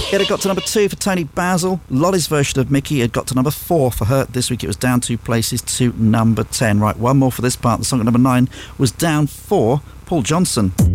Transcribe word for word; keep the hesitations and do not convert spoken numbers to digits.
It had got to number two for Tony Basil. Lolly's version of Mickey had got to number four for her. This week it was down two places to number ten. Right, one more for this part. The song at number nine was down four, Paul Johnson.